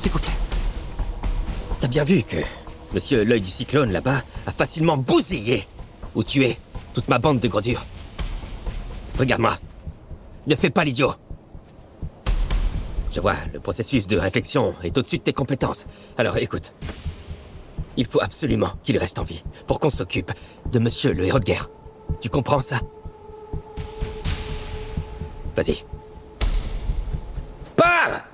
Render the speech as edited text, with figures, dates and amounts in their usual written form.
s'il vous plaît. T'as bien vu que Monsieur l'œil du cyclone, là-bas, a facilement bousillé ou tué toute ma bande de gros durs. Regarde-moi. Ne fais pas l'idiot. Je vois, le processus de réflexion est au-dessus de tes compétences. Alors écoute. Il faut absolument qu'il reste en vie pour qu'on s'occupe de Monsieur le héros de guerre. Tu comprends ça? Vas-y. Pars!